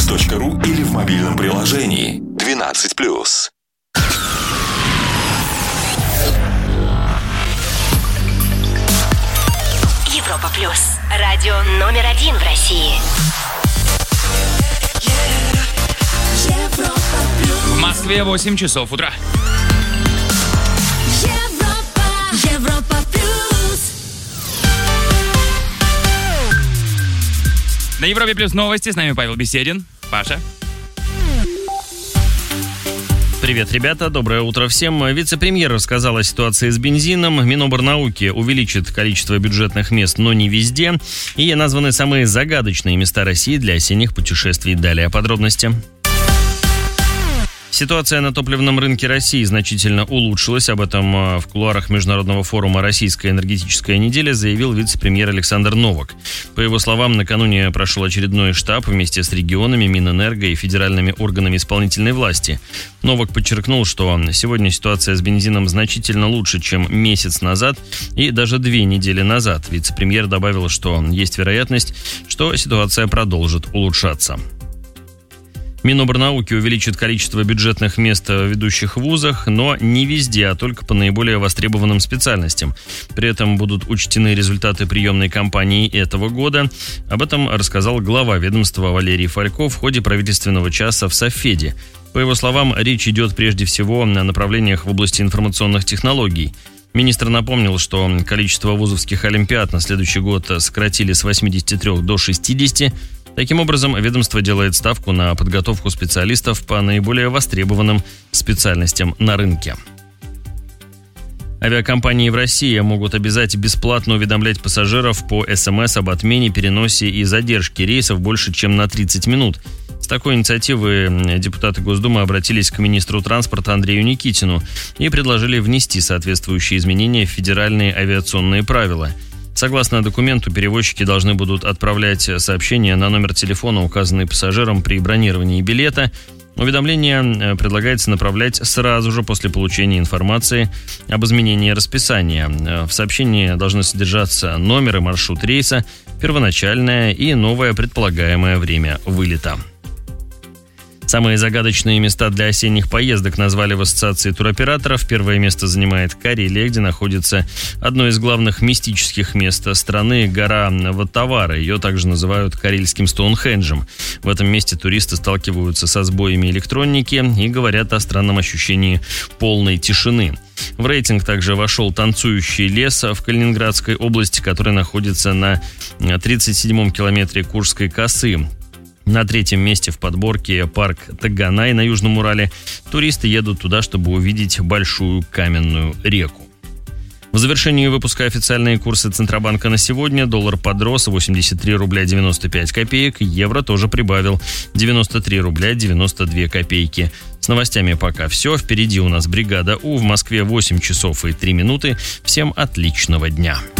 europaplus.ru или в мобильном приложении 12+. Европа Плюс. Радио номер 1 в России. В Москве 8 часов утра. Европа Плюс. На Европе Плюс новости. С нами Павел Беседин. Паша. Привет, ребята, доброе утро всем. Вице-премьер рассказал о ситуации с бензином. Миноборнауки увеличит количество бюджетных мест, но не везде. И названы самые загадочные места России для осенних путешествий. Далее подробности. Ситуация на топливном рынке России значительно улучшилась. Об этом в кулуарах Международного форума «Российская энергетическая неделя» заявил вице-премьер Александр Новак. По его словам, накануне прошел очередной штаб вместе с регионами, Минэнерго и федеральными органами исполнительной власти. Новак подчеркнул, что сегодня ситуация с бензином значительно лучше, чем месяц назад и даже 2 недели назад. Вице-премьер добавил, что есть вероятность, что ситуация продолжит улучшаться. Миноборнауки увеличит количество бюджетных мест в ведущих вузах, но не везде, а только по наиболее востребованным специальностям. При этом будут учтены результаты приемной кампании этого года. Об этом рассказал глава ведомства Валерий Фальков в ходе правительственного часа в Софеде. По его словам, речь идет прежде всего о направлениях в области информационных технологий. Министр напомнил, что количество вузовских олимпиад на следующий год сократили с 83 до 60. Таким образом, ведомство делает ставку на подготовку специалистов по наиболее востребованным специальностям на рынке. Авиакомпании в России могут обязать бесплатно уведомлять пассажиров по СМС об отмене, переносе и задержке рейсов больше, чем на 30 минут. С такой инициативой депутаты Госдумы обратились к министру транспорта Андрею Никитину и предложили внести соответствующие изменения в федеральные авиационные правила. Согласно документу, перевозчики должны будут отправлять сообщения на номер телефона, указанный пассажирам при бронировании билета. Уведомление предлагается направлять сразу же после получения информации об изменении расписания. В сообщении должны содержаться номер и маршрут рейса, первоначальное и новое предполагаемое время вылета. Самые загадочные места для осенних поездок назвали в Ассоциации туроператоров. Первое место занимает Карелия, где находится одно из главных мистических мест страны – гора Ваттавара. Ее также называют Карельским Стоунхенджем. В этом месте туристы сталкиваются со сбоями электроники и говорят о странном ощущении полной тишины. В рейтинг также вошел танцующий лес в Калининградской области, который находится на 37-м километре Куршской косы. На 3-м месте в подборке парк Таганай на Южном Урале. Туристы едут туда, чтобы увидеть большую каменную реку. В завершении выпуска официальные курсы Центробанка на сегодня. Доллар подрос 83 рубля 95 копеек. Евро тоже прибавил 93 рубля 92 копейки. С новостями пока все. Впереди у нас бригада У. В Москве 8 часов и 3 минуты. Всем отличного дня.